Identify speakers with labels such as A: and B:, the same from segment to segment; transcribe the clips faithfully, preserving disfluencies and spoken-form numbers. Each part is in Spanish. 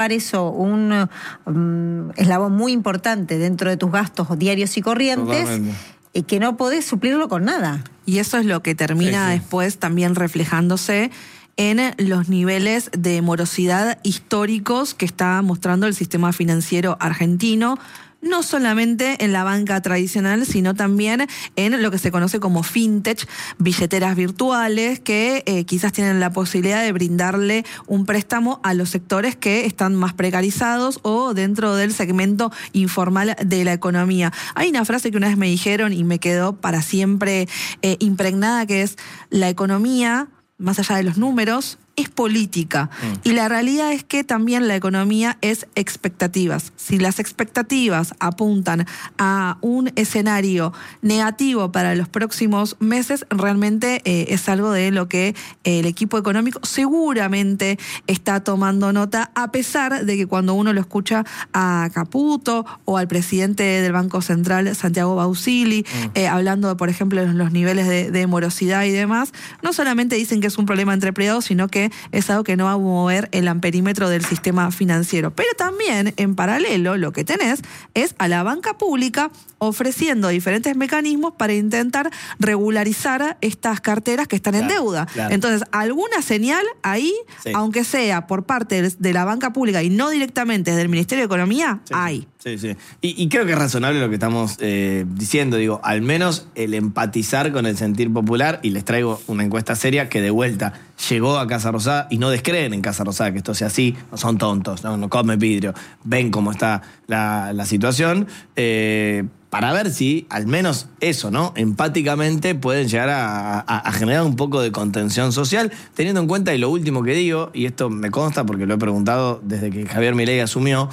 A: eso un um, eslabón muy importante dentro de tus gastos diarios y corrientes. Totalmente. Y que no podés suplirlo con nada.
B: Y eso es lo que termina sí, sí. después también reflejándose en los niveles de morosidad históricos que está mostrando el sistema financiero argentino, no solamente en la banca tradicional, sino también en lo que se conoce como fintech, billeteras virtuales, que eh, quizás tienen la posibilidad de brindarle un préstamo a los sectores que están más precarizados o dentro del segmento informal de la economía. Hay una frase que una vez me dijeron y me quedó para siempre eh, impregnada, que es: la economía, más allá de los números, es política. Mm. Y la realidad es que también la economía es expectativas. Si las expectativas apuntan a un escenario negativo para los próximos meses, realmente eh, es algo de lo que eh, el equipo económico seguramente está tomando nota, a pesar de que cuando uno lo escucha a Caputo o al presidente del Banco Central, Santiago Bausili, mm. eh, hablando, por ejemplo, de los niveles de, de morosidad y demás, no solamente dicen que es un problema entre privados, sino que es algo que no va a mover el amperímetro del sistema financiero. Pero también, en paralelo, lo que tenés es a la banca pública ofreciendo diferentes mecanismos para intentar regularizar estas carteras que están claro, en deuda. Claro. Entonces, alguna señal ahí, sí. aunque sea por parte de la banca pública y no directamente desde el Ministerio de Economía, sí. hay.
C: Sí, sí. Y, y creo que es razonable lo que estamos eh, diciendo. Digo, al menos el empatizar con el sentir popular, y les traigo una encuesta seria que de vuelta llegó a Casa Rosada, y no descreen en Casa Rosada que esto sea así, no son tontos, no, no comen vidrio, ven cómo está la, la situación, eh, para ver si al menos eso, ¿no? Empáticamente pueden llegar a, a, a generar un poco de contención social, teniendo en cuenta, y lo último que digo, y esto me consta porque lo he preguntado desde que Javier Milei asumió,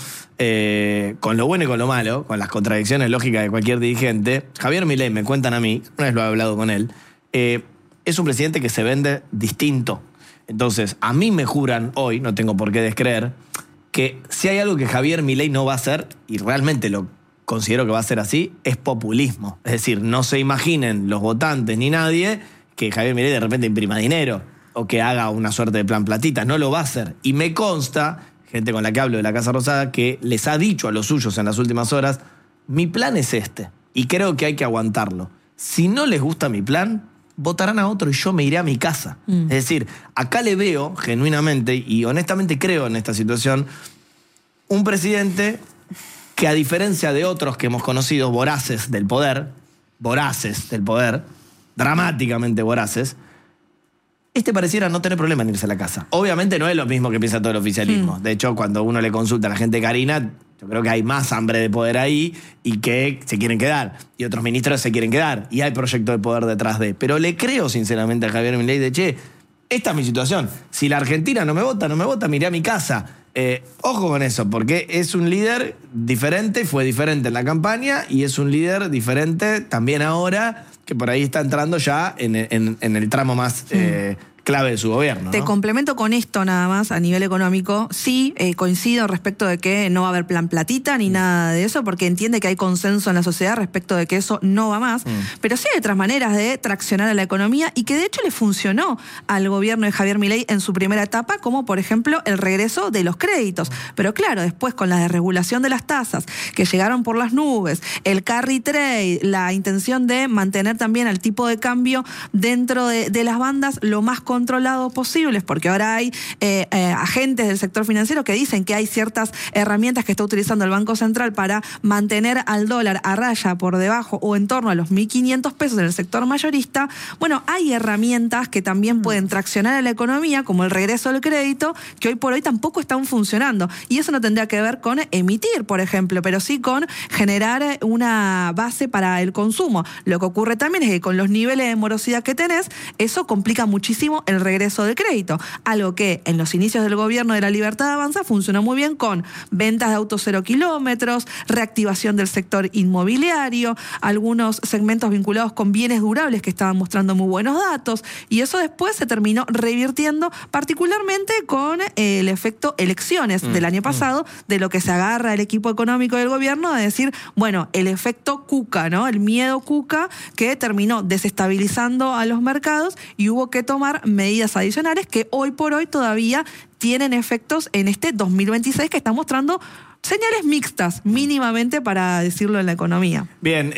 C: eh, con lo bueno y con lo malo, con las contradicciones lógicas de cualquier dirigente, Javier Milei, me cuentan a mí, una vez lo he hablado con él, eh, es un presidente que se vende distinto. Entonces, a mí me juran hoy, no tengo por qué descreer, que si hay algo que Javier Milei no va a hacer, y realmente lo considero que va a ser así, es populismo. Es decir, no se imaginen los votantes ni nadie que Javier Milei de repente imprima dinero o que haga una suerte de plan platita. No lo va a hacer. Y me consta, gente con la que hablo de la Casa Rosada, que les ha dicho a los suyos en las últimas horas: mi plan es este y creo que hay que aguantarlo. Si no les gusta mi plan, votarán a otro y yo me iré a mi casa. Mm. Es decir, acá le veo genuinamente, y honestamente creo en esta situación, un presidente que, a diferencia de otros que hemos conocido voraces del poder, voraces del poder, dramáticamente voraces, este pareciera no tener problema en irse a la casa. Obviamente no es lo mismo que piensa todo el oficialismo. Mm. De hecho, cuando uno le consulta a la gente de Karina, yo creo que hay más hambre de poder ahí y que se quieren quedar. Y otros ministros se quieren quedar. Y hay proyecto de poder detrás de. Pero le creo sinceramente a Javier Milei de, che, esta es mi situación. Si la Argentina no me vota, no me vota, me iré a mi casa. Eh, ojo con eso, porque es un líder diferente, fue diferente en la campaña y es un líder diferente también ahora, que por ahí está entrando ya en, en, en el tramo más eh, clave de su gobierno.
B: Te
C: ¿no?
B: complemento con esto nada más a nivel económico. Sí, eh, coincido respecto de que no va a haber plan platita ni mm. nada de eso, porque entiende que hay consenso en la sociedad respecto de que eso no va más, mm. pero sí hay otras maneras de traccionar a la economía y que de hecho le funcionó al gobierno de Javier Milei en su primera etapa, como por ejemplo el regreso de los créditos. Pero claro, después con la desregulación de las tasas que llegaron por las nubes, el carry trade, la intención de mantener también el tipo de cambio dentro de, de las bandas lo más controlados posibles, porque ahora hay eh, eh, agentes del sector financiero que dicen que hay ciertas herramientas que está utilizando el Banco Central para mantener al dólar a raya por debajo o en torno a los mil quinientos pesos en el sector mayorista. Bueno, hay herramientas que también pueden traccionar a la economía, como el regreso del crédito, que hoy por hoy tampoco están funcionando. Y eso no tendría que ver con emitir, por ejemplo, pero sí con generar una base para el consumo. Lo que ocurre también es que con los niveles de morosidad que tenés, eso complica muchísimo el regreso del crédito, algo que en los inicios del gobierno de la Libertad Avanza funcionó muy bien con ventas de autos cero kilómetros, reactivación del sector inmobiliario, algunos segmentos vinculados con bienes durables que estaban mostrando muy buenos datos, y eso después se terminó revirtiendo particularmente con eh, el efecto elecciones mm, del año pasado, mm. de lo que se agarra el equipo económico del gobierno de decir, bueno, el efecto Cuca, ¿no? El miedo Cuca, que terminó desestabilizando a los mercados y hubo que tomar medidas adicionales que hoy por hoy todavía tienen efectos en este dos mil veintiséis que está mostrando señales mixtas, mínimamente, para decirlo en la economía.
C: Bien,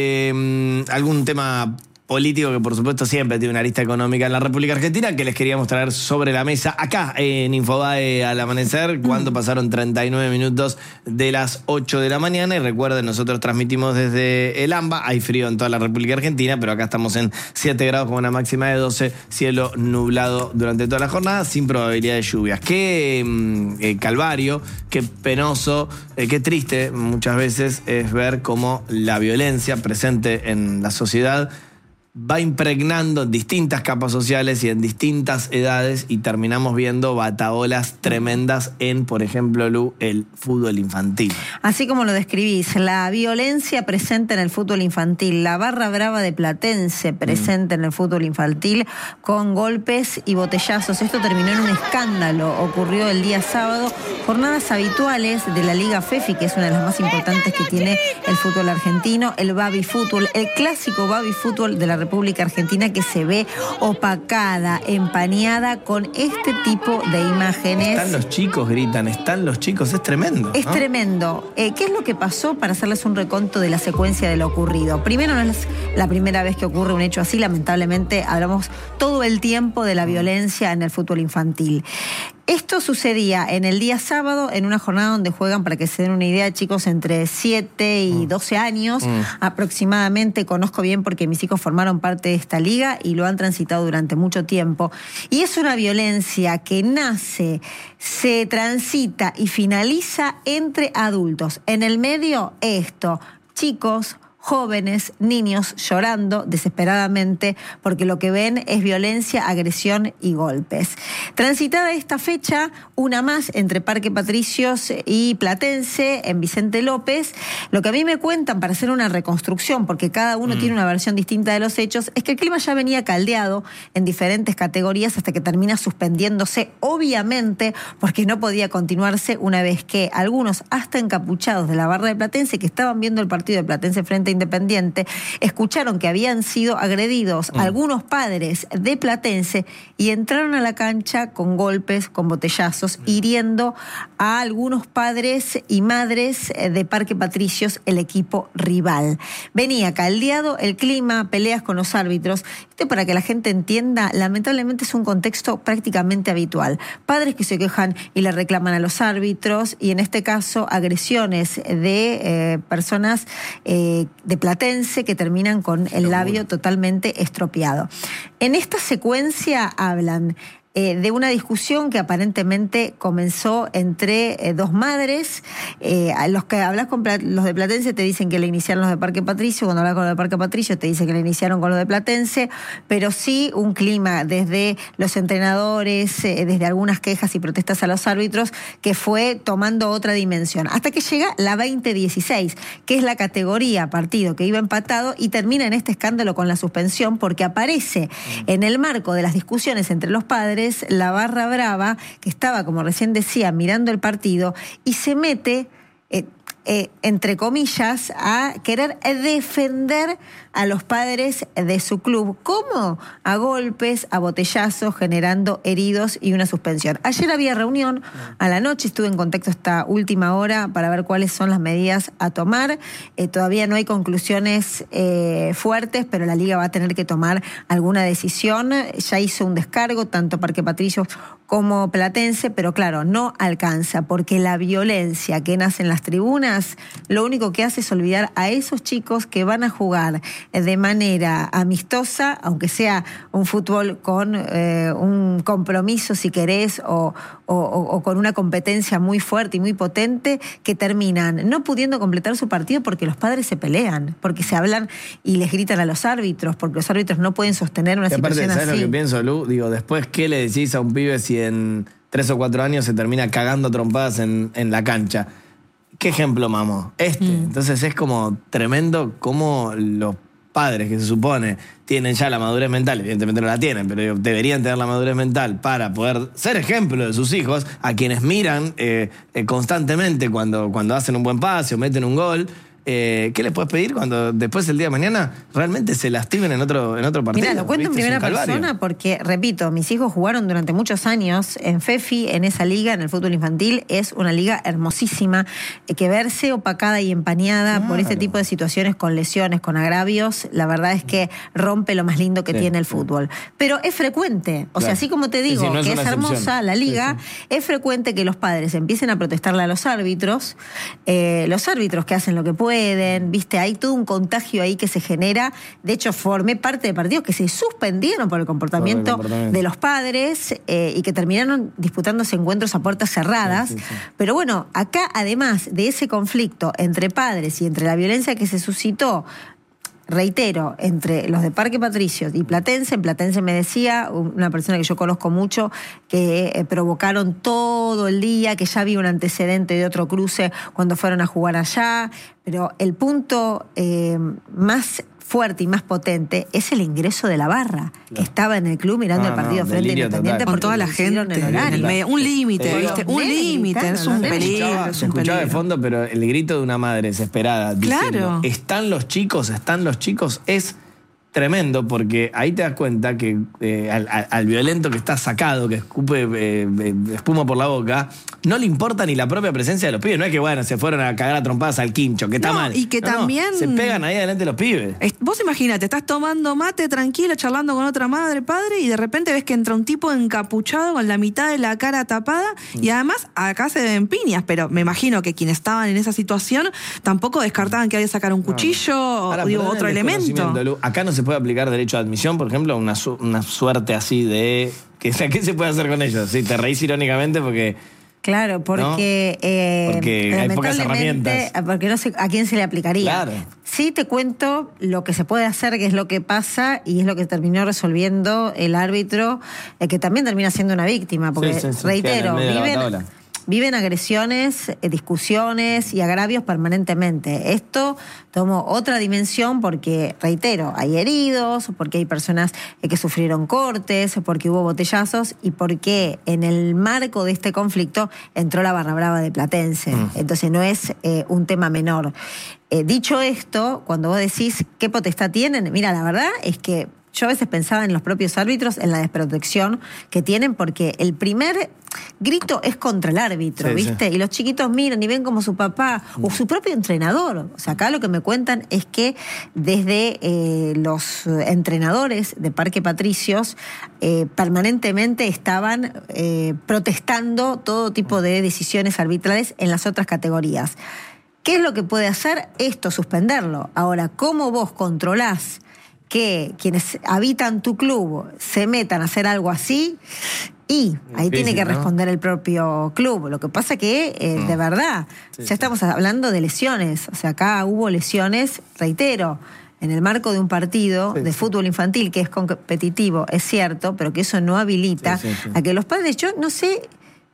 C: eh, algún tema político que por supuesto siempre tiene una arista económica en la República Argentina que les queríamos traer sobre la mesa acá en Infobae al amanecer, cuando mm. pasaron treinta y nueve minutos de las ocho de la mañana. Y recuerden, nosotros transmitimos desde el AMBA, hay frío en toda la República Argentina, pero acá estamos en siete grados con una máxima de doce, cielo nublado durante toda la jornada, sin probabilidad de lluvias. Qué eh, calvario, qué penoso, eh, qué triste muchas veces es ver cómo la violencia presente en la sociedad va impregnando distintas capas sociales y en distintas edades, y terminamos viendo bataholas tremendas en, por ejemplo, Lu, el fútbol infantil.
A: Así como lo describís, la violencia presente en el fútbol infantil, la barra brava de Platense presente mm. en el fútbol infantil, con golpes y botellazos. Esto terminó en un escándalo, ocurrió el día sábado, jornadas habituales de la Liga FEFI, que es una de las más importantes que tiene el fútbol argentino, el baby fútbol, el clásico baby fútbol de la República Argentina, que se ve opacada, empañada con este tipo de imágenes.
C: Están los chicos, gritan, están los chicos, es tremendo.
A: Es
C: ¿no?
A: tremendo. Eh, ¿Qué es lo que pasó? Para hacerles un reconto de la secuencia de lo ocurrido. Primero, no es la primera vez que ocurre un hecho así, lamentablemente hablamos todo el tiempo de la violencia en el fútbol infantil. Esto sucedía en el día sábado, en una jornada donde juegan, para que se den una idea, chicos entre siete y doce años mm. aproximadamente. Conozco bien porque mis hijos formaron parte de esta liga y lo han transitado durante mucho tiempo. Y es una violencia que nace, se transita y finaliza entre adultos. En el medio, esto, chicos, jóvenes, niños llorando desesperadamente porque lo que ven es violencia, agresión y golpes. Transitada esta fecha, una más entre Parque Patricios y Platense, en Vicente López. Lo que a mí me cuentan, para hacer una reconstrucción, porque cada uno mm. tiene una versión distinta de los hechos, es que el clima ya venía caldeado en diferentes categorías hasta que termina suspendiéndose, obviamente, porque no podía continuarse una vez que algunos, hasta encapuchados de la barra de Platense, que estaban viendo el partido de Platense frente Independiente, escucharon que habían sido agredidos mm. algunos padres de Platense y entraron a la cancha con golpes, con botellazos, mm. hiriendo a algunos padres y madres de Parque Patricios, el equipo rival. Venía caldeado el clima, peleas con los árbitros. Esto, para que la gente entienda, lamentablemente es un contexto prácticamente habitual. Padres que se quejan y le reclaman a los árbitros, y en este caso agresiones de eh, personas eh, de Platense que terminan con el labio totalmente estropeado. En esta secuencia hablan Eh, de una discusión que aparentemente comenzó entre eh, dos madres. Eh, a los que hablas con los de Platense te dicen que le iniciaron los de Parque Patricio, cuando hablas con los de Parque Patricio te dicen que le iniciaron con los de Platense, pero sí un clima desde los entrenadores, eh, desde algunas quejas y protestas a los árbitros, que fue tomando otra dimensión, hasta que llega la veinte dieciséis, que es la categoría partido que iba empatado, y termina en este escándalo con la suspensión, porque aparece en el marco de las discusiones entre los padres la barra brava, que estaba, como recién decía, mirando el partido, y se mete, eh, eh, entre comillas, a querer defender a los padres de su club. ¿Cómo? A golpes, a botellazos, generando heridos y una suspensión. Ayer había reunión, a la noche estuve en contacto esta última hora para ver cuáles son las medidas a tomar. Eh, todavía no hay conclusiones eh, fuertes, pero la Liga va a tener que tomar alguna decisión. Ya hizo un descargo, tanto Parque Patricios como Platense, pero claro, no alcanza, porque la violencia que nace en las tribunas, lo único que hace es olvidar a esos chicos que van a jugar de manera amistosa, aunque sea un fútbol con eh, un compromiso, si querés, o, o, o con una competencia muy fuerte y muy potente, que terminan no pudiendo completar su partido porque los padres se pelean, porque se hablan y les gritan a los árbitros, porque los árbitros no pueden sostener una
C: y aparte,
A: situación
C: ¿sabes
A: así?
C: Lo que pienso, Lu? Digo, después, ¿qué le decís a un pibe si en tres o cuatro años se termina cagando trompadas en, en la cancha? ¿Qué ejemplo, mamó? Este. Mm. Entonces es como tremendo cómo los padres, que se supone tienen ya la madurez mental, evidentemente no la tienen, pero deberían tener la madurez mental para poder ser ejemplo de sus hijos, a quienes miran eh, eh, constantemente cuando, cuando hacen un buen pase o meten un gol, Eh, ¿Qué les puedes pedir cuando después el día de mañana realmente se lastimen en otro, en otro partido?
A: Mira, lo cuento en
C: ¿Viste?
A: primera
C: Es un calvario.
A: persona porque, repito, mis hijos jugaron durante muchos años en FEFI, en esa liga, en el fútbol infantil. Es una liga hermosísima, eh, que verse opacada y empañada
C: Claro.
A: por este tipo de situaciones con lesiones, con agravios, la verdad es que rompe lo más lindo que
C: Sí,
A: tiene el
C: sí.
A: fútbol. Pero es frecuente, o
C: Claro.
A: sea, así como te
C: Sí,
A: digo
C: sí, no es
A: que
C: una
A: es
C: excepción.
A: hermosa la liga,
C: Sí,
A: es frecuente que los padres empiecen a protestarle a los árbitros, eh, los árbitros que hacen lo que pueden, viste, hay todo un contagio ahí que se genera. De hecho, formé parte de partidos que se suspendieron por el comportamiento,
C: Por el comportamiento.
A: de los padres eh, y que terminaron disputándose encuentros a puertas cerradas.
C: Sí, sí, sí.
A: Pero bueno, acá además de ese conflicto entre padres y entre la violencia que se suscitó, reitero, entre los de Parque Patricios y Platense, en Platense me decía una persona que yo conozco mucho que eh, provocaron todo el día, que ya había un antecedente de otro cruce cuando fueron a jugar allá, pero el punto eh, más fuerte y más potente es el ingreso de la barra, que estaba en el club mirando
C: No,
A: el partido
C: no,
A: frente
C: delirio
A: Independiente.
C: total.
B: Con
A: porque
B: toda la
A: decidieron
B: gente
A: el
B: en
A: horario.
B: el medio. Un límite,
C: Te digo,
B: ¿viste? Un
A: los
B: límite,
A: nenes
B: es un
A: gritando, los nenes
B: peligro,
C: Escuchaba-
B: es
C: se
B: un
C: escuchaba de
B: peligro.
C: fondo, pero el grito de una madre desesperada diciendo,
B: Claro.
C: están los chicos, están los chicos, es tremendo, porque ahí te das cuenta que eh, al, al- al violento que está sacado, que escupe eh, eh, espuma por la boca, no le importa ni la propia presencia de los pibes. No es que, bueno, se fueron a cagar a trompadas al quincho, que está
B: No,
C: mal.
B: y que
C: No, no,
B: también-
C: se pegan ahí adelante los pibes.
B: Es- Vos imagínate, estás tomando mate tranquilo, charlando con otra madre, padre, y de repente ves que entra un tipo encapuchado con la mitad de la cara tapada, y además acá se ven piñas, pero me imagino que quienes estaban en esa situación tampoén descartaban que había que sacar un cuchillo
C: Ahora,
B: o digo,
C: perdón
B: otro
C: el
B: elemento.
C: desconocimiento, Lu. Acá no se puede aplicar derecho de admisión, por ejemplo, una, su- una suerte así de... Que, ¿qué se puede hacer con ellos? Sí, te reís irónicamente porque...
A: Claro, porque, eh,
C: Porque hay pocas
A: lamentablemente,
C: herramientas.
A: porque no sé a quién se le aplicaría.
C: Claro.
A: Sí te cuento lo que se puede hacer, que es lo que pasa y es lo que terminó resolviendo el árbitro, eh, que también termina siendo una víctima, porque
C: Sí, sí, sí,
A: reitero,
C: queda en el medio de la
A: viven,
C: tabla.
A: viven agresiones, eh, discusiones y agravios permanentemente. Esto tomó otra dimensión porque, reitero, hay heridos, porque hay personas eh, que sufrieron cortes, porque hubo botellazos y porque en el marco de este conflicto entró la barra brava de Platense.
C: Mm.
A: Entonces no es eh, un tema menor. Eh, dicho esto, cuando vos decís qué potestad tienen, mira, la verdad es que yo a veces pensaba en los propios árbitros, en la desprotección que tienen, porque el primer grito es contra el árbitro,
C: Sí,
A: ¿viste?
C: sí.
A: Y los chiquitos miran y ven como su papá o su propio entrenador. O sea, acá lo que me cuentan es que desde eh, los entrenadores de Parque Patricios eh, permanentemente estaban eh, protestando todo tipo de decisiones arbitrales en las otras categorías. ¿Qué es lo que puede hacer? Esto, suspenderlo. Ahora, ¿cómo vos controlás que quienes habitan tu club se metan a hacer algo así? Y ahí
C: Difícil,
A: tiene que
C: ¿no?
A: responder el propio club. Lo que pasa que, eh, de verdad,
C: Sí,
A: ya
C: sí.
A: estamos hablando de lesiones. O sea, acá hubo lesiones, reitero, en el marco de un partido
C: Sí,
A: de
C: sí.
A: fútbol infantil que es competitivo, es cierto, pero que eso no habilita
C: Sí, sí, sí.
A: a que los padres, yo no sé...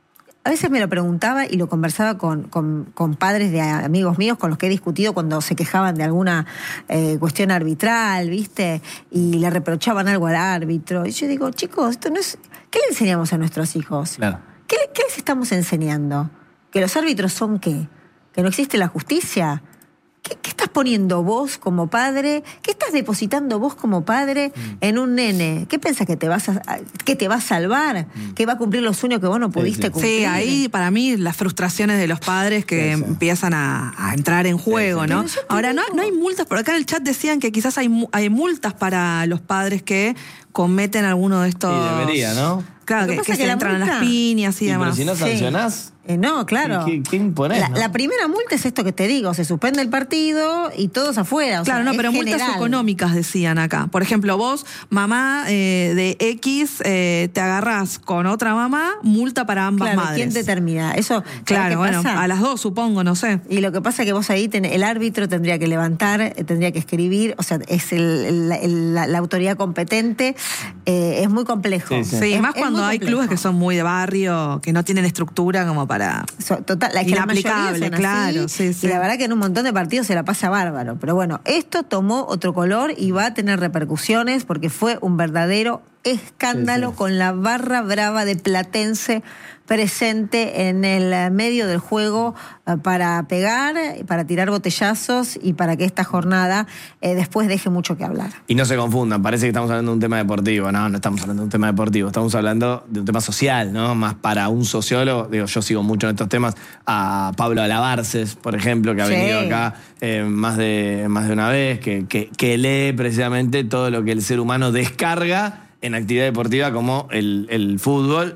A: A veces me lo preguntaba y lo conversaba con, con, con padres de amigos míos con los que he discutido cuando se quejaban de alguna eh, cuestión arbitral, ¿viste? Y le reprochaban algo al árbitro. Y yo digo, chicos, esto no es... ¿Qué le enseñamos a nuestros hijos?
C: Claro.
A: ¿Qué, le- qué les estamos enseñando? ¿Que los árbitros son qué? ¿Que no existe la justicia? ¿Qué, qué estás poniendo vos como padre? ¿Qué estás depositando vos como padre en un nene? ¿Qué piensas que te vas a, que te va a salvar? ¿Que va a cumplir los sueños que vos no pudiste
C: sí.
A: cumplir?
B: Sí, ahí para mí las frustraciones de los padres que
C: Sí, sí.
B: empiezan a, a entrar en juego,
C: Sí, sí.
B: ¿no?
A: Pero yo te
B: Ahora, no,
A: digo-
B: no hay multas, por acá en el chat decían que quizás hay, mu- hay multas para los padres que cometen alguno de estos...
C: Y debería, ¿no?
B: Claro,
A: Lo que
B: que,
A: pasa
B: que
A: es que
B: se
A: la
B: entran a las
A: multa-
B: piñas y,
C: Y pero
B: demás.
C: si no
A: Sí.
C: sancionás,
A: Eh, no, claro.
C: ¿Qué- qué imponés,
A: La,
C: no?
A: la primera multa es esto que te digo, se suspende el partido y todos afuera. O
B: Claro,
A: sea,
B: no,
A: es
B: pero multas
A: general.
B: económicas decían acá. Por ejemplo, vos, mamá eh, de X, eh, te agarrás con otra mamá, multa para ambas
A: Claro,
B: madres.
A: ¿quién determina? Eso, ¿sabés
B: Claro,
A: qué
B: bueno,
A: pasa?
B: a las dos supongo, no sé.
A: Y lo que pasa es que vos ahí, ten- el árbitro tendría que levantar, eh, tendría que escribir, o sea, es el- el- el- la, la autoridad competente, eh, es muy complejo.
C: Sí, sí.
B: Sí,
A: Es-
B: más
A: es
B: cuando
A: muy
B: hay
A: complejo.
B: clubes que son muy de barrio, que no tienen estructura como para...
A: So- Total, es que la mayoría
B: Inaplicable,
A: son
B: claro,
A: así,
B: sí, sí.
A: Y la verdad que en un montón de partidos se la pasa bárbaro. Pero bueno, esto tomó otro color y va a tener repercusiones porque fue un verdadero escándalo sí, sí. con la barra brava de Platense presente en el medio del juego para pegar, para tirar botellazos y para que esta jornada eh, después deje mucho que hablar.
C: Y no se confundan, parece que estamos hablando de un tema deportivo. No, no estamos hablando de un tema deportivo, estamos hablando de un tema social, ¿no? Más para un sociólogo, digo, yo sigo mucho en estos temas, a Pablo Alabarces, por ejemplo, que ha sí. venido acá eh, más, de, más de una vez, que, que, que lee precisamente todo lo que el ser humano descarga en actividad deportiva como el, el fútbol,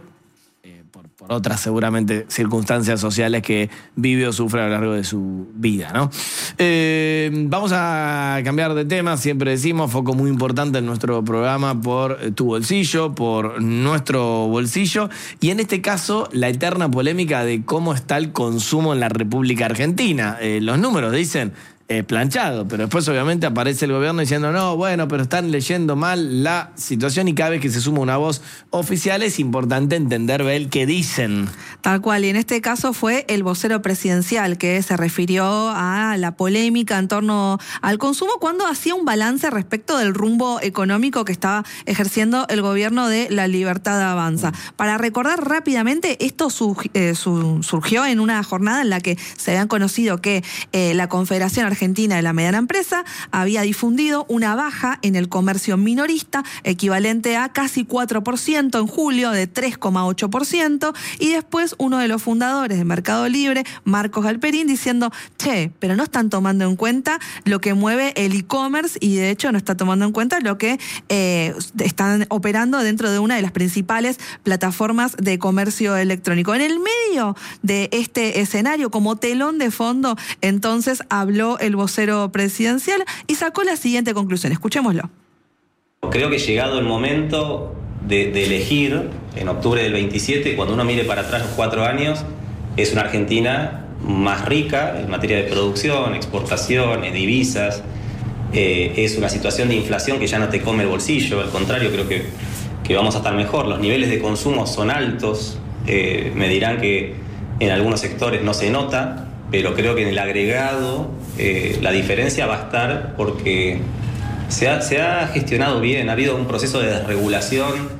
C: por otras seguramente circunstancias sociales que vive o sufre a lo largo de su vida, ¿no? Eh, vamos a cambiar de tema, siempre decimos, foco muy importante en nuestro programa por tu bolsillo, por nuestro bolsillo, y en este caso la eterna polémica de cómo está el consumo en la República Argentina. Eh, los números dicen Eh, planchado, pero después obviamente aparece el gobierno diciendo no, bueno, pero están leyendo mal la situación, y cada vez que se suma una voz oficial es importante entender ver qué dicen.
B: Tal cual, y en este caso fue el vocero presidencial que se refirió a la polémica en torno al consumo cuando hacía un balance respecto del rumbo económico que estaba ejerciendo el gobierno de La Libertad Avanza. Para recordar rápidamente, esto su, eh, su, surgió en una jornada en la que se habían conocido que eh, la Confederación Argentina de la Mediana Empresa había difundido una baja en el comercio minorista equivalente a casi cuatro por ciento en julio, de tres coma ocho por ciento, y después uno de los fundadores de Mercado Libre, Marcos Galperín, diciendo, che, pero no están tomando en cuenta lo que mueve el e-commerce, y de hecho no está tomando en cuenta lo que eh, están operando dentro de una de las principales plataformas de comercio electrónico. En el medio de este escenario, como telón de fondo, entonces habló el vocero presidencial y sacó la siguiente conclusión. Escuchémoslo.
D: Creo que llegado el momento de, de elegir, en octubre del veintisiete, cuando uno mire para atrás los cuatro años, es una Argentina más rica en materia de producción, exportaciones, divisas. Eh, es una situación de inflación que ya no te come el bolsillo, al contrario, creo que, que vamos a estar mejor. Los niveles de consumo son altos, eh, me dirán que en algunos sectores no se nota, pero creo que en el agregado eh, la diferencia va a estar porque se ha, se ha gestionado bien, ha habido un proceso de desregulación.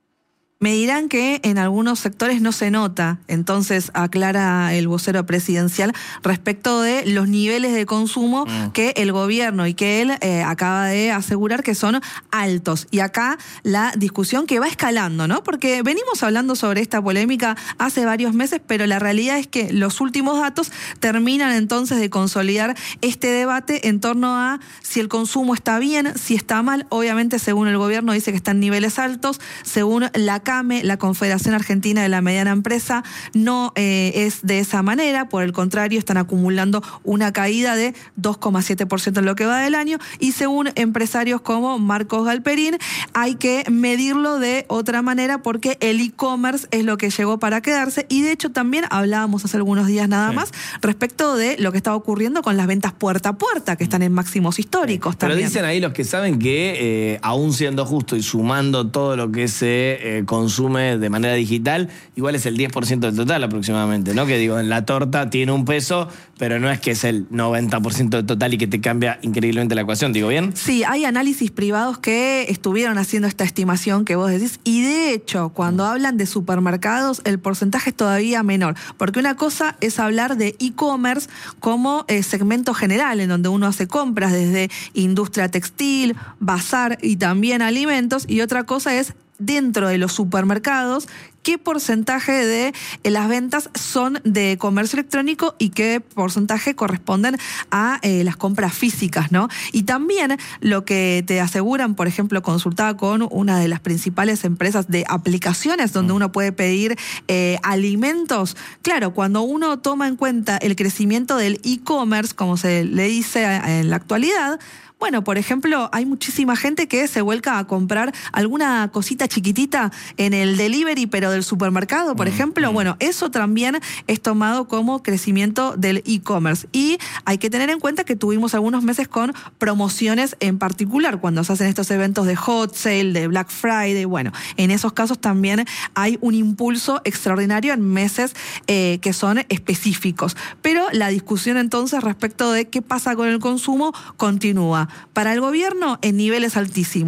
B: Me dirán que en algunos sectores no se nota, entonces aclara el vocero presidencial respecto de los niveles de consumo mm. que el gobierno y que él eh, acaba de asegurar que son altos. Y acá la discusión que va escalando, ¿no? Porque venimos hablando sobre esta polémica hace varios meses, pero la realidad es que los últimos datos terminan entonces de consolidar este debate en torno a si el consumo está bien, si está mal. Obviamente, según el gobierno, dice que está en niveles altos, según la CAME, la Confederación Argentina de la Mediana Empresa, no eh, es de esa manera, por el contrario, están acumulando una caída de dos coma siete por ciento en lo que va del año, y según empresarios como Marcos Galperín, hay que medirlo de otra manera porque el e-commerce es lo que llegó para quedarse, y de hecho también hablábamos hace algunos días nada sí. más respecto de lo que está ocurriendo con las ventas puerta a puerta, que están en máximos históricos sí. también.
C: Pero dicen ahí los que saben que, eh, aún siendo justo y sumando todo lo que se eh, consume de manera digital, igual es el diez por ciento del total aproximadamente, ¿no? Que digo, en la torta tiene un peso, pero no es que es el noventa por ciento del total y que te cambia increíblemente la ecuación, ¿digo bien?
B: Sí, hay análisis privados que estuvieron haciendo esta estimación que vos decís, y de hecho, cuando hablan de supermercados, el porcentaje es todavía menor, porque una cosa es hablar de e-commerce como eh, segmento general, en donde uno hace compras desde industria textil, bazar y también alimentos, y otra cosa es dentro de los supermercados, qué porcentaje de eh, las ventas son de comercio electrónico y qué porcentaje corresponden a eh, las compras físicas, ¿no? Y también lo que te aseguran, por ejemplo, consultaba con una de las principales empresas de aplicaciones donde uno puede pedir eh, alimentos. Claro, cuando uno toma en cuenta el crecimiento del e-commerce, como se le dice en la actualidad, bueno, por ejemplo, hay muchísima gente que se vuelca a comprar alguna cosita chiquitita en el delivery, pero del supermercado, por mm, ejemplo. Mm. Bueno, eso también es tomado como crecimiento del e-commerce. Y hay que tener en cuenta que tuvimos algunos meses con promociones en particular, cuando se hacen estos eventos de hot sale, de Black Friday. Bueno, en esos casos también hay un impulso extraordinario en meses eh, que son específicos. Pero la discusión entonces respecto de qué pasa con el consumo continúa. Para el gobierno, en niveles altísimos.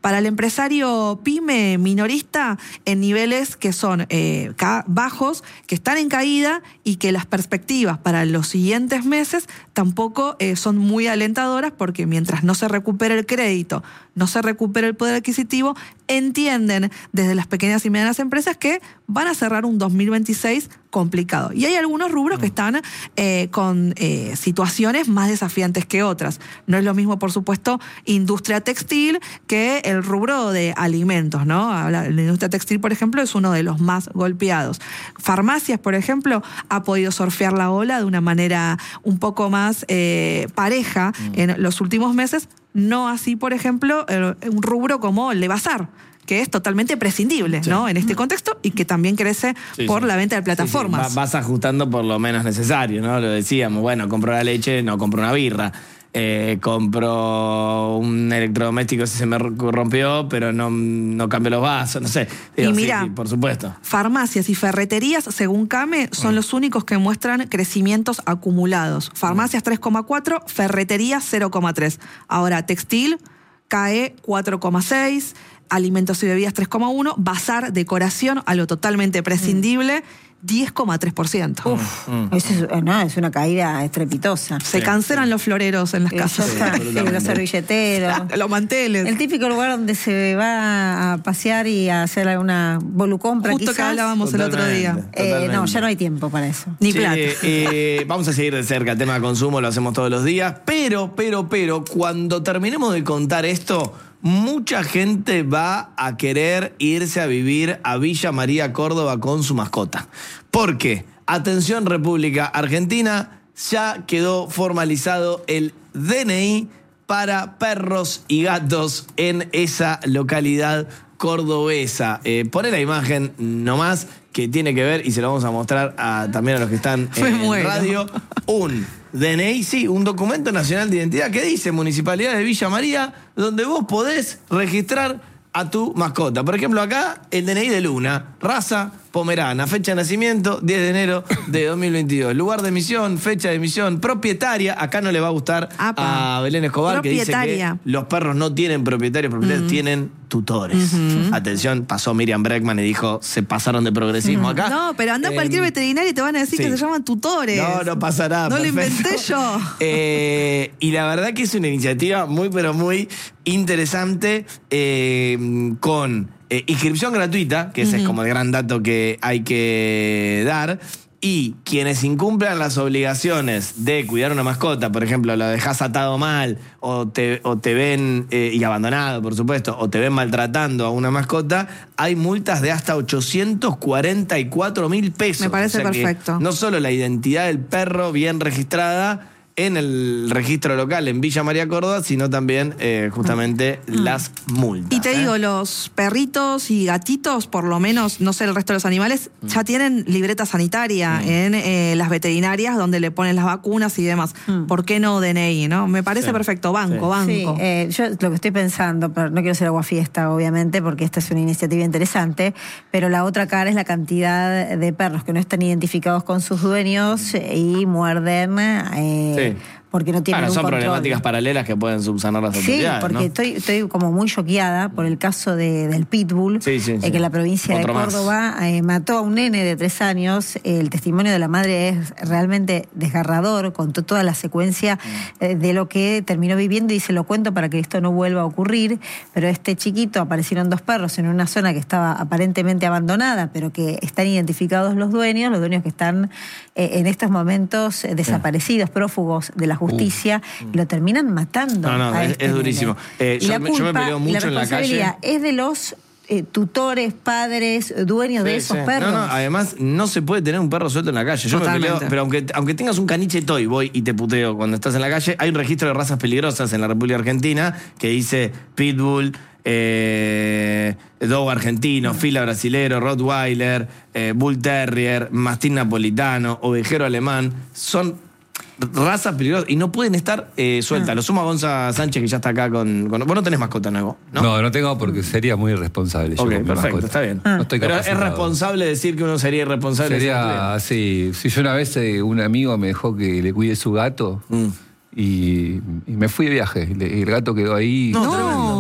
B: Para el empresario pyme minorista, en niveles que son eh, bajos, que están en caída y que las perspectivas para los siguientes meses tampoco eh, son muy alentadoras, porque mientras no se recupere el crédito, no se recupere el poder adquisitivo, entienden desde las pequeñas y medianas empresas que van a cerrar un dos mil veintiséis complicado. Y hay algunos rubros que están eh, con eh, situaciones más desafiantes que otras. No es lo mismo, por supuesto, industria textil que el rubro de alimentos, ¿no? La industria textil, por ejemplo, es uno de los más golpeados. Farmacias, por ejemplo, ha podido surfear la ola de una manera un poco más eh, pareja mm. en los últimos meses. No así, por ejemplo, un rubro como el de bazar, que es totalmente prescindible, sí. ¿no? En este contexto, y que también crece sí, por sí. la venta de plataformas.
C: Sí, sí. Vas ajustando por lo menos necesario, ¿no? Lo decíamos, bueno, compro la leche, no compro una birra. Eh, compro un electrodoméstico si se me rompió, pero no, no cambio los vasos, no sé. Digo,
B: y mira,
C: sí, sí, por supuesto.
B: Farmacias y ferreterías, según CAME, son mm. los únicos que muestran crecimientos acumulados. Farmacias tres coma cuatro, ferreterías cero coma tres. Ahora, textil cae cuatro coma seis, alimentos y bebidas tres coma uno, bazar, decoración, algo totalmente prescindible, diez coma tres por ciento.
A: Uf, mm. eso es, no, es una caída estrepitosa.
B: Se sí, cancelan sí. los floreros en las
A: sí,
B: casas.
A: Sí, sí, los servilleteros.
B: Los manteles.
A: El típico lugar donde se va a pasear y a hacer alguna volucompra.
B: Justo
A: quizás.
B: que hablábamos totalmente, el otro día.
A: Eh, no, ya no hay tiempo para eso.
B: Ni
C: sí,
B: plata.
C: Eh, vamos a seguir de cerca el tema de consumo, lo hacemos todos los días. Pero, pero, pero, cuando terminemos de contar esto, mucha gente va a querer irse a vivir a Villa María Córdoba con su mascota. ¿Por qué? Atención, República Argentina, ya quedó formalizado el D N I para perros y gatos en esa localidad cordobesa. Eh, poné la imagen nomás, que tiene que ver, y se lo vamos a mostrar a, también a los que están en, en radio, un D N I, sí, un documento nacional de identidad que dice Municipalidad de Villa María, donde vos podés registrar a tu mascota. Por ejemplo, acá el D N I de Luna, raza pomerana, fecha de nacimiento diez de enero de dos mil veintidós, lugar de emisión, fecha de emisión, propietaria, acá no le va a gustar Apa. a Belén Escobar, que dice que los perros no tienen propietarios, propietarios uh-huh. tienen tutores. Uh-huh. Atención, pasó Miriam Breckman y dijo, se pasaron de progresismo uh-huh. acá.
B: No, pero anda a eh, cualquier veterinario y te van a decir sí. que se llaman tutores.
C: No, no pasa nada.
B: No
C: perfecto.
B: lo inventé yo.
C: Eh, y la verdad que es una iniciativa muy, pero muy interesante, eh, con Eh, inscripción gratuita, que ese uh-huh. es como el gran dato que hay que dar, y quienes incumplan las obligaciones de cuidar una mascota, por ejemplo, lo dejas atado mal, o te, o te ven, eh, y abandonado, por supuesto, o te ven maltratando a una mascota, hay multas de hasta ochocientos cuarenta y cuatro mil pesos.
B: Me parece
C: o sea
B: perfecto.
C: No solo la identidad del perro bien registrada en el registro local en Villa María Córdoba, sino también eh, justamente mm. las multas.
B: Y te
C: ¿eh?
B: digo, los perritos y gatitos, por lo menos, no sé el resto de los animales, mm. ya tienen libreta sanitaria mm. en eh, las veterinarias donde le ponen las vacunas y demás. Mm. ¿Por qué no D N I, no? Me parece sí. perfecto. Banco, sí. banco.
A: Sí, eh, yo lo que estoy pensando, pero no quiero ser aguafiesta, obviamente, porque esta es una iniciativa interesante, pero la otra cara es la cantidad de perros que no están identificados con sus dueños y muerden. Eh, sí. Porque no tienen
C: claro,
A: un
C: son
A: control.
C: Problemáticas paralelas que pueden subsanar las autoridades.
A: Sí, porque
C: ¿no?
A: estoy, estoy como muy choqueada por el caso de, del Pitbull,
C: sí, sí,
A: eh,
C: sí.
A: que la provincia Otro de Córdoba eh, mató a un nene de tres años. El testimonio de la madre es realmente desgarrador, contó toda la secuencia eh, de lo que terminó viviendo y se lo cuento para que esto no vuelva a ocurrir. Pero este chiquito, aparecieron dos perros en una zona que estaba aparentemente abandonada, pero que están identificados los dueños, los dueños que están eh, en estos momentos eh, desaparecidos, prófugos de la justicia, uh, y lo terminan matando.
C: No, no,
A: a
C: es,
A: este
C: es durísimo. Eh, yo,
A: la culpa,
C: yo me peleo mucho
A: la
C: en la calle.
A: Es de los eh, tutores, padres, dueños sí, de esos
C: sí.
A: perros.
C: No, no, además no se puede tener un perro suelto en la calle. Yo Totalmente. me peleo, pero aunque, aunque tengas un caniche toy, voy y te puteo cuando estás en la calle. Hay un registro de razas peligrosas en la República Argentina que dice Pitbull, eh, Dogo argentino, Fila brasilero, Rottweiler, eh, Bull Terrier, Mastín napolitano, Ovejero alemán. Son razas peligrosas y no pueden estar eh, sueltas. Ah. Lo suma Gonza Sánchez, que ya está acá con, con... Vos no tenés mascota nuevo, ¿no?
E: No, no tengo porque sería muy irresponsable.
C: Ok, perfecto, mascota. Está bien. Ah. No estoy Pero es responsable decir que uno sería irresponsable.
E: Sería así. Si yo una vez eh, un amigo me dejó que le cuide su gato mm. y, y me fui de viaje. Y el gato quedó ahí.
B: No, no.
E: Me,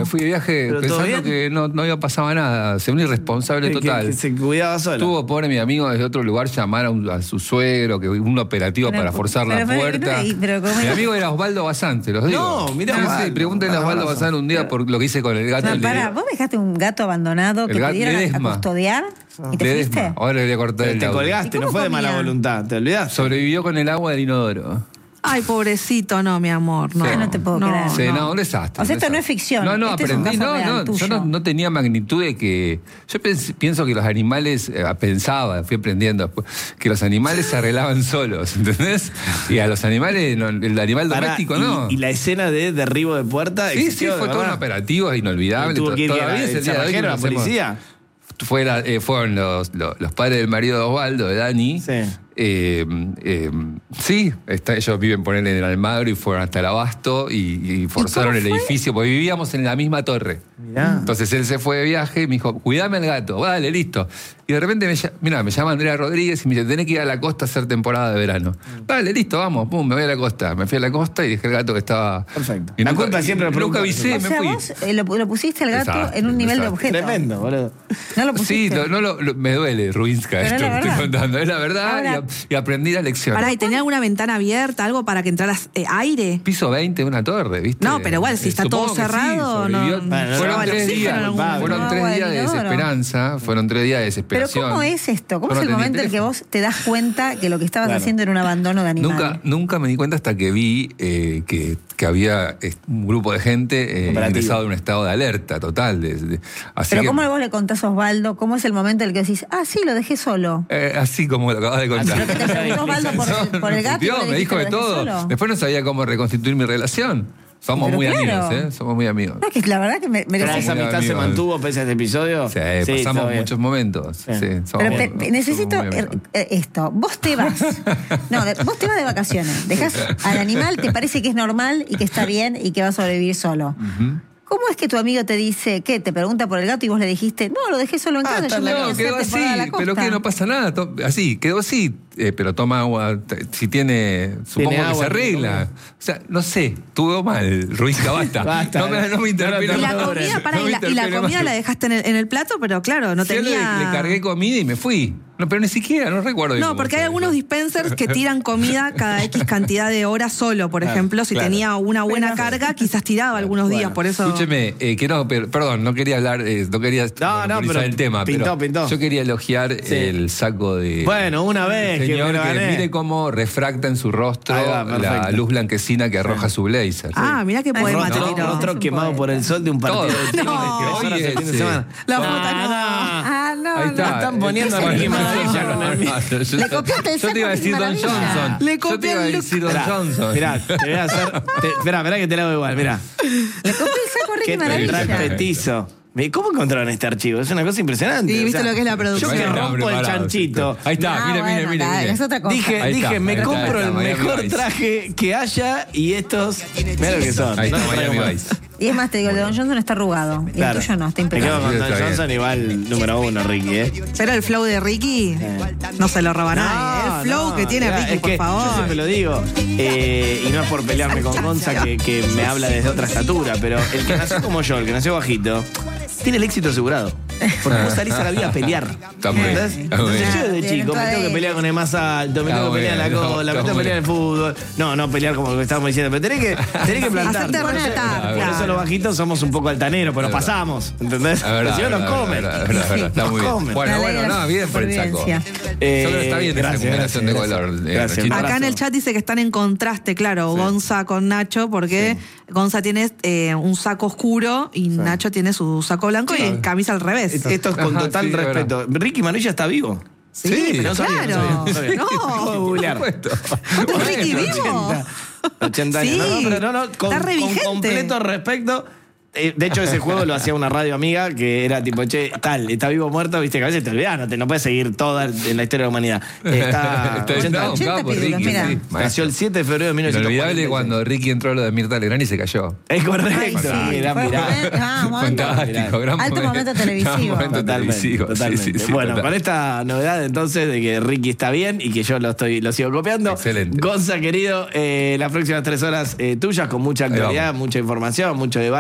E: Me fui de viaje
C: ¿Pero todo
E: pensando
C: bien?
E: que no, no iba pasaba nada. Se un irresponsable
C: Que-
E: total.
C: Que, que se cuidaba solo.
E: Tuvo, pobre mi amigo, desde otro lugar llamar a, un- a su suegro, que un operativo
A: Pero-
E: para forzar
A: pero-
E: la
A: pero-
E: puerta.
A: pero- pero ¿cómo
E: mi
A: es?
E: amigo era Osvaldo Bazán, te los digo.
C: No, mirá,
E: Sí, sí,
C: Osvaldo.
E: pregúntenle a
C: Un
E: Osvaldo
C: abrazo.
E: Bazán un día por lo que hice con el gato.
A: No,
E: el de-
A: para, vos dejaste un gato abandonado que
E: El
A: te
E: gato
A: dieron a- a
E: Ledesma.
A: custodiar y te
E: Ledesma.
A: fuiste.
E: Ahora le voy a cortar el
C: Te
E: audio.
C: colgaste,
A: ¿Y
C: no
A: cómo
C: fue de mala
A: comía?
C: voluntad, ¿te olvidaste?
E: Sobrevivió con el agua del inodoro.
B: Ay, pobrecito, no, mi amor. No,
A: Ay, no te puedo creer.
E: Sí, no, un desastre.
A: O sea,
E: un
A: esto no
E: desastre.
A: es ficción,
E: No, no,
A: este es un
E: aprendí.
A: caso
E: No,
A: real
E: no, yo
A: tuyo.
E: no, no tenía magnitud de que. Yo pens- pienso que los animales, eh, pensaba, fui aprendiendo después, que los animales se arreglaban solos, ¿entendés? Y a los animales, no, el animal
C: Pará,
E: doméstico
C: y,
E: no.
C: Y la escena de derribo de puerta.
E: Sí, sí,
C: existió,
E: fue
C: de
E: todo un
C: verdad.
E: operativo inolvidable.
C: Tuvo que ir
E: Todavía
C: que
E: es
C: era
E: el día de hoy que
C: cerrajero,
E: no
C: la
E: hacemos-
C: policía.
E: Fue la- eh, fueron los, los, los padres del marido de Osvaldo, de Dani.
C: Sí.
E: Eh, eh, sí, está, ellos viven por él en el Almagro y fueron hasta el Abasto y, y forzaron el
A: fue?
E: edificio, porque vivíamos en la misma torre.
C: Mirá.
E: Entonces él se fue de viaje y me dijo, cuidame al gato, vale, listo. Y de repente me, ll- mirá, me llama Andrea Rodríguez y me dice, tenés que ir a la costa a hacer temporada de verano. Vale, listo, vamos, pum, me voy a la costa. Me fui a la costa y dejé el gato que estaba.
C: Perfecto.
E: Y
C: La
E: nunca,
C: culpa siempre
E: y
C: del
E: nunca
C: productor.
E: avisé,
A: O
E: me
A: sea,
E: fui.
A: vos eh, lo, lo pusiste al gato
E: Desastre,
A: en un nivel de
E: desastre.
A: objeto.
C: Tremendo, boludo.
A: No lo
E: Sí,
A: pusiste.
E: lo- no lo- lo- me duele, Ruinska,
A: Pero es
E: esto
A: la
E: que estoy
A: verdad.
E: contando. Es la verdad
A: Ahora-
E: y, a- y aprendí la lección.
B: Pará, ¿y tenía alguna ventana abierta, algo para que entraras eh, aire?
E: Piso veinte de una torre, ¿viste?
B: No, pero igual, si
E: Eh,
B: está
E: supongo
B: todo
E: que sí,
B: cerrado,
E: sobrevivió.
B: no-
C: Bueno, no
E: fueron
C: daba el
E: tres
C: oxígeno
E: días,
C: en algún
E: fueron
A: momento.
E: tres
A: Agua
E: días
A: del
E: de
A: inodoro.
E: desesperanza, fueron tres días de
A: Pero
E: desesperación.
A: ¿cómo es esto? ¿Cómo
E: Yo no
A: es el
E: tenía
A: momento en el que
E: teléfono.
A: vos te das cuenta que lo que estabas
C: Claro.
A: haciendo era un abandono de animal?
E: Nunca, nunca me di cuenta hasta que vi eh, que, que había eh, un grupo de gente eh,
C: Operativo.
E: ingresado en un estado de alerta total. de- de- así
A: Pero
E: que,
A: ¿cómo vos le contás a Osvaldo? ¿Cómo es el momento en el que decís, ah, sí, lo dejé solo?
E: eh, así como lo acabas de contar.
A: Pero que te preguntó Osvaldo por el, por el gato y
E: Dios,
A: vos le
E: me
A: dijiste,
E: dijo de
A: "Lo dejé
E: todo.
A: solo".
E: Después no sabía cómo reconstituir mi relación. Somos
A: Pero
E: muy
A: claro.
E: amigos, ¿eh? Somos muy amigos.
A: No, que la verdad que me, me
C: Pero
A: lo
C: esa
E: muy
C: amistad se
E: amigos.
C: mantuvo pese a este episodio.
E: Sí,
C: está
E: pasamos
C: bien.
E: muchos momentos. Sí,
C: Sí.
E: somos-
A: Pero pe-
E: somos
A: pe- necesito
E: muy amigos.
A: eh, eh, esto. Vos te vas. No, de- vos te vas de vacaciones. Dejás al animal, te parece que es normal y que está bien y que va a sobrevivir solo. ¿Cómo es que tu amigo te dice, qué? Te pregunta por el gato y vos le dijiste, no, lo dejé solo en
C: Ah,
A: casa,
C: está
A: yo me
C: bien.
A: voy a
E: No,
A: hacer
E: quedó así,
A: temporada a la
E: pero
A: costa".
E: que no pasa nada. to- Así, quedó así, eh, pero toma agua. t- Si tiene, supongo
C: Tiene
E: que
C: agua,
E: se arregla. O sea, no sé, estuvo mal, Ruiz, basta.
C: Basta,
E: no, me, no me interpela
B: Y la
C: No, no,
B: comida,
C: no,
B: pará,
E: no
B: y, la, y la
E: interpele
B: comida
E: más.
B: la dejaste en el, en el plato, pero claro, no
E: Sí, le-
B: tenía...
E: Le, cargué comida y me fui. No, pero ni siquiera, no recuerdo. bien
B: No,
E: cómo
B: porque
E: fue
B: hay
E: eso.
B: algunos dispensers que tiran comida cada X cantidad de horas solo, por
E: Claro,
B: ejemplo. Si
E: claro.
B: tenía una buena carga, quizás tiraba algunos días,
C: Bueno,
B: por eso...
E: Escúcheme, eh, que no, per- perdón, no quería hablar, eh, no quería
C: No, no,
E: monopolizar
C: pero
E: el tema,
C: pintó,
E: pero
C: pintó.
E: yo quería elogiar
C: Sí.
E: el saco de...
C: Bueno, una vez que
E: señor
C: me lo
E: que
C: gané.
E: mire cómo refracta en su rostro
C: Ahí va,
E: la
C: perfecto.
E: luz blanquecina que arroja su blazer.
B: Ah, mirá qué
A: Ay,
B: poema te
C: Rostro,
B: tiró.
C: rostro
A: Es un
C: quemado
A: poeta.
C: por el sol de un partido
E: Todo.
C: de tenis
B: No.
C: de tres horas el fin de
E: Oye,
C: semana.
B: La
C: No,
B: foto no.
C: no.
A: Ah, no,
E: Ahí
A: no.
E: está.
C: están poniendo a
E: Bueno,
C: Ricky
E: no,
C: Maravilla
E: no,
C: con el
E: no,
C: mío.
E: no, yo-
A: Le copiaste el
E: Yo te iba a
A: saco,
E: decir Don
A: Ricky Maravilla.
E: Johnson.
B: Le
E: Yo te
B: copié
E: iba a
B: el look.
E: decir Don
C: Mirá,
E: Johnson.
C: mirá, te voy a hacer. te- Esperá, esperá que te lo hago igual, mirá.
A: Le copié el saco a Ricky
C: Qué
A: Maravilla.
C: respetizo. Me- ¿Cómo encontraron este archivo? Es una cosa impresionante.
B: Y
C: o
B: viste
C: sea,
B: lo que es la
C: Yo
B: producción.
C: que
E: Bueno,
C: rompo el
E: preparado,
C: chanchito.
E: Ahí está,
A: Ah,
E: mire,
A: bueno,
E: mire, mire,
A: claro,
E: mire.
A: es otra cosa.
C: Dije,
E: Ahí
C: dije
E: está,
C: me
E: ahí está,
C: compro
E: ahí está,
C: el
E: Miami
C: mejor
E: Vice.
C: traje que haya y estos. Mirá lo que son.
E: Ahí está,
C: No traigo
E: Miami
C: más.
E: Vice.
A: Y es más, te digo, el de Don Johnson está arrugado. Y
C: Claro.
A: el tuyo no, está
C: Me quedo
A: impecable.
C: con
E: Sí,
C: Don
E: está bien.
C: Johnson igual número uno, Ricky, ¿eh?
B: Pero el flow de Ricky no se lo roba nadie. El flow
C: no,
B: que tiene
C: mirá,
B: Ricky,
C: es
B: por
C: que
B: favor.
C: Yo siempre lo digo. eh, y no es por pelearme con Gonza, que, que me habla desde otra estatura, pero el que nació como yo, el que nació bajito, tiene el éxito asegurado. Porque vos salís a la vida a pelear.
E: Está muy bien,
C: ¿Entendés?
E: está muy
C: Entonces
E: bien.
C: yo desde
A: Tiene
C: chico me
A: toda
C: tengo que
A: ella.
C: pelear con el más alto, me
E: Está
C: tengo que
E: muy
C: pelear en la
E: bien,
C: cola, me
E: está
C: tengo que
E: muy
C: pelear en el fútbol. No, no pelear como lo que estábamos diciendo, pero tenés que, tenés que plantar.
B: Hacerte
C: Por eso-
B: respetar,
C: Por
B: claro.
C: eso los bajitos somos un poco altaneros, pero
E: Es verdad.
C: pasamos. ¿Entendés?
E: La verdad,
C: Porque si no nos
E: verdad,
C: comen.
E: verdad, verdad, verdad, está
C: Nos
E: muy bien.
C: comen.
E: Bueno,
A: Me
E: bueno,
A: alegra
E: no, bien por el saco.
A: supervivencia.
C: Eh,
E: Solo está bien esa
C: gracias,
E: combinación de
C: gracias,
E: color. eh,
C: gracias.
E: Nachito.
C: Un
B: Acá en el
C: abrazo.
B: chat dice que están en contraste, claro, Gonza con Nacho, porque Gonza tiene eh, un saco oscuro y Nacho tiene su saco blanco y camisa al revés.
C: Esto es con
E: Ajá,
C: total
E: sí, de
C: respeto. Ricky Manuella está vivo.
E: Sí,
C: pero no sabía,
B: claro.
C: no sabía, no sabía.
B: No.
C: Puedo googlear.
E: Por supuesto.
B: ¿Está Ricky
C: Bueno,
B: vivo?
C: ochenta, ochenta años.
B: Sí,
C: No, no, pero no, no, con,
B: está re
C: con
B: vigente.
C: completo respeto. Eh, de hecho, ese juego lo hacía una radio amiga que era tipo, che, tal, está vivo o muerto, viste que a veces te olvidás, no, te, no puedes seguir toda en la historia de la humanidad. Está,
E: Está
C: ochenta
E: bien,
C: años.
A: ochenta
E: capo,
A: títulos,
E: Ricky,
A: mira.
E: sí,
C: Nació
E: maestro.
C: el siete de febrero de mil novecientos cuarenta y
E: Inolvidable
C: seis.
E: cuando Ricky entró a lo de Mirta Legrand y se cayó.
C: Es correcto.
A: Ay, sí,
C: Mirá,
A: fue
C: mirá.
A: momento- ah, momento-
E: Fantástico, gran
A: Alto momento televisivo.
E: Gran momento
C: Totalmente,
E: televisivo, sí,
C: totalmente.
E: sí, sí,
C: bueno,
E: total.
C: con esta novedad entonces de que Ricky está bien y que yo lo estoy lo sigo copiando.
E: Excelente.
C: Gonza, querido, eh, las próximas tres horas eh, tuyas con mucha
E: Ahí
C: actualidad,
E: vamos.
C: mucha información, mucho debate, mucha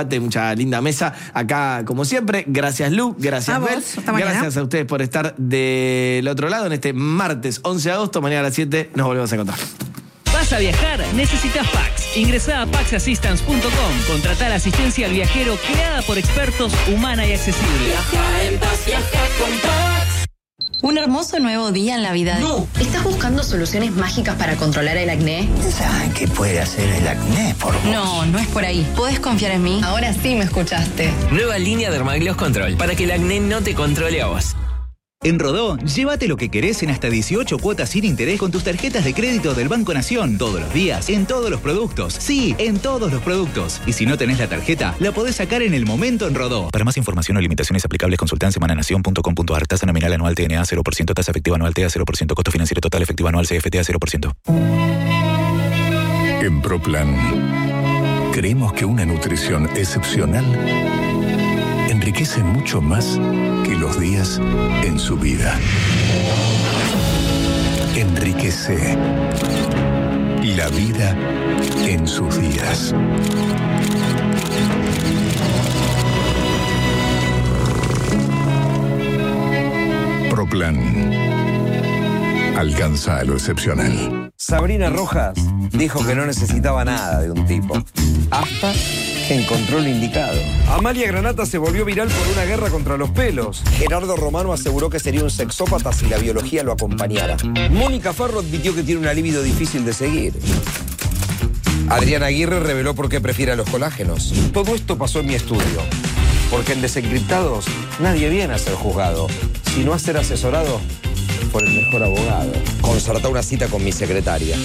C: esta linda mesa. Acá, como siempre, gracias Lu, gracias
B: A vos,
C: Bel,
B: hasta mañana.
C: gracias a ustedes por estar del otro lado en este martes once de agosto. Mañana a las siete nos volvemos a encontrar.
F: ¿Vas a viajar? Necesitas Pax. Ingresá a pax assistance punto com. Contratá la asistencia al viajero creada por expertos, humana y accesible.
G: Viaja en paz, viaja con Pax.
H: Un hermoso nuevo día en la vida de...
I: No.
H: ¿Estás buscando soluciones mágicas para controlar el acné?
I: ¿Saben qué puede hacer el acné por vos?
H: No, no es por ahí. ¿Puedes confiar en mí? Ahora sí me escuchaste.
J: Nueva línea Dermagloss Control, para que el acné no te controle a vos.
K: En Rodó, llévate lo que querés en hasta dieciocho cuotas sin interés con tus tarjetas de crédito del Banco Nación. Todos los días, en todos los productos. Sí, en todos los productos. Y si no tenés la tarjeta, la podés sacar en el momento en Rodó. Para más información o limitaciones aplicables, consulta en semananación punto com punto a r. Tasa nominal anual T N A cero por ciento. Tasa efectiva anual T A cero por ciento. Costo financiero total efectivo anual C F T A cero por ciento.
L: En ProPlan, creemos que una nutrición excepcional enriquece mucho más que los días en su vida. Enriquece la vida en sus días. ProPlan. Alcanza lo excepcional.
M: Sabrina Rojas dijo que no necesitaba nada de un tipo, hasta que encontró lo indicado.
N: Amalia Granata se volvió viral por una guerra contra los pelos.
M: Gerardo Romano aseguró que sería un sexópata si la biología lo acompañara.
N: Mónica Farro admitió que tiene una libido difícil de seguir.
M: Adriana Aguirre reveló por qué prefiere a los colágenos.
N: Todo esto pasó en mi estudio, porque en Desencriptados nadie viene a ser juzgado, sino a ser asesorado por el mejor abogado.
M: Concertá una cita con mi secretaria.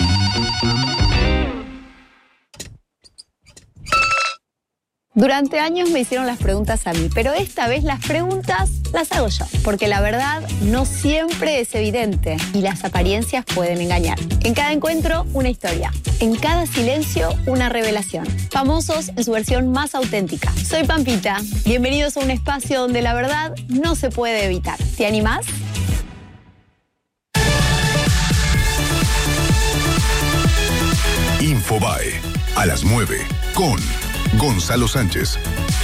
O: Durante años me hicieron las preguntas a mí, pero esta vez las preguntas las hago yo, porque la verdad no siempre es evidente y las apariencias pueden engañar. En cada encuentro, una historia. En cada silencio, una revelación. Famosos en su versión más auténtica. Soy Pampita. Bienvenidos a un espacio donde la verdad no se puede evitar. ¿Te animás?
L: Infobae, a las nueve, con Gonzalo Sánchez,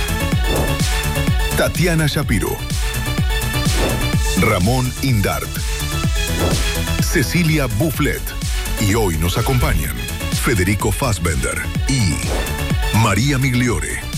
L: Tatiana Shapiro, Ramón Indart, Cecilia Bufflet, y hoy nos acompañan Federico Fassbender y María Migliore.